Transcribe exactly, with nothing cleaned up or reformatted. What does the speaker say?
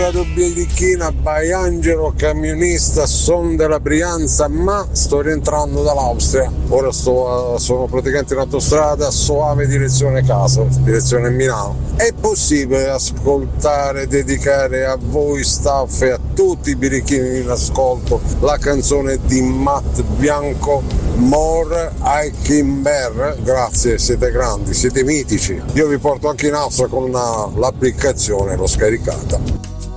scaricato birichina, Baiangelo, camionista, son della Brianza, ma sto rientrando dall'Austria. Ora sto, sono praticamente in autostrada, Soave direzione casa, direzione Milano. È possibile ascoltare, dedicare a voi staff e a tutti i birichini in ascolto la canzone di Matt Bianco, More I Can Bear? Grazie, siete grandi, siete mitici. Io vi porto anche in Austria con una, l'applicazione, l'ho scaricata.